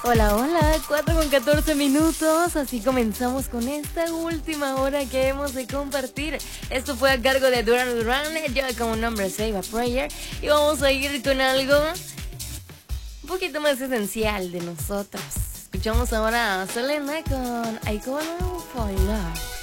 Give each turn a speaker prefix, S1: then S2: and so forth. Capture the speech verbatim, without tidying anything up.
S1: Hola, hola, cuatro con catorce minutos, así comenzamos con esta última hora que hemos de compartir. Esto fue a cargo de Duran Duran, ya como nombre Save a Prayer, y vamos a ir con algo un poquito más esencial de nosotros. Escuchamos ahora a Selena con I Gonna Fall in Love.